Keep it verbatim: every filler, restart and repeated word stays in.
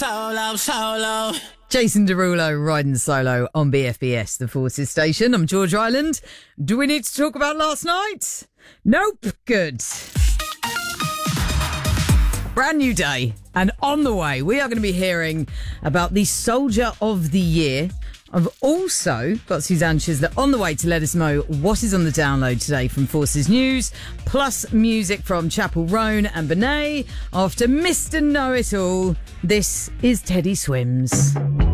solo, solo. Jason Derulo riding solo on B F B S, the Forces station. I'm George Island. Do we need to talk about last night? Nope. Good. Brand new day. And on the way, we are going to be hearing about the Soldier of the Year. I've also got Suzanne Chisler on the way to let us know what is on the download today from Forces News, plus music from Chapel Roan and Benet. After Mister Know-It-All, this is Teddy Swims.